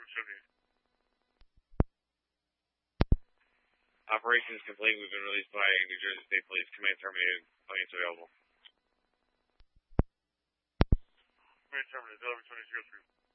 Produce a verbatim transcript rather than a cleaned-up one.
Operations complete. We've been released by New Jersey State Police. Command terminated. Audience available. Command terminated. eleven twenty zero three.